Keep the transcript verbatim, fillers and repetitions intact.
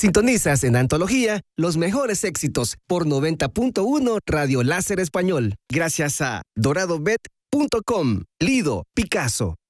Sintonizas en Antología los mejores éxitos por noventa punto uno Radio Láser Español. Gracias a dorado bet punto com, Lido, Picasso,